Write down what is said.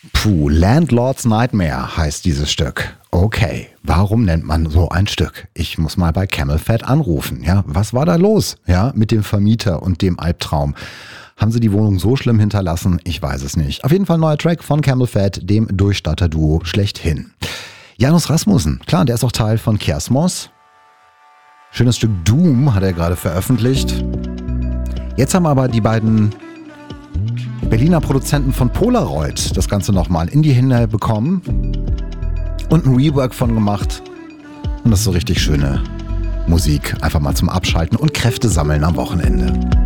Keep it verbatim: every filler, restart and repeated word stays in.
Puh, Landlord's Nightmare heißt dieses Stück. Okay, warum nennt man so ein Stück? Ich muss mal bei Camel Fat anrufen. Ja, was war da los? Ja, mit dem Vermieter und dem Albtraum. Haben sie die Wohnung so schlimm hinterlassen? Ich weiß es nicht. Auf jeden Fall ein neuer Track von Camel Fat, dem Durchstatter-Duo schlechthin. Janus Rasmussen, klar, der ist auch Teil von Kiasmos. Schönes Stück Doom hat er gerade veröffentlicht. Jetzt haben aber die beiden Berliner Produzenten von Polaroid das Ganze nochmal in die Hände bekommen und ein Rework von gemacht. Und das ist so richtig schöne Musik. Einfach mal zum Abschalten und Kräfte sammeln am Wochenende.